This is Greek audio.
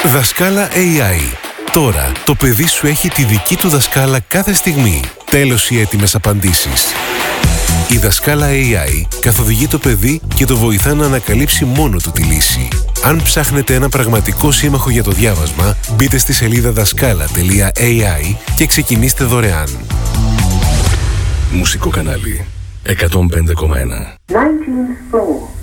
Δασκάλα AI. Τώρα το παιδί σου έχει τη δική του δασκάλα κάθε στιγμή. Τέλος οι έτοιμες απαντήσεις. Η Δασκάλα AI καθοδηγεί το παιδί και το βοηθά να ανακαλύψει μόνο του τη λύση. Αν ψάχνετε ένα πραγματικό σύμμαχο για το διάβασμα, μπείτε στη σελίδα δασκάλα.ai και ξεκινήστε δωρεάν. Μουσικό κανάλι 105,1. 19th floor.